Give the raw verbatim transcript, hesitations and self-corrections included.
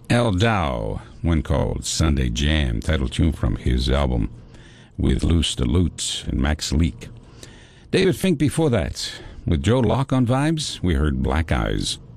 Al Dow, one called Sunday Jam, title tune from his album with Luce the Lute and Max Leak. David Fink before that. With Joe Locke on vibes, we heard Black Eyes.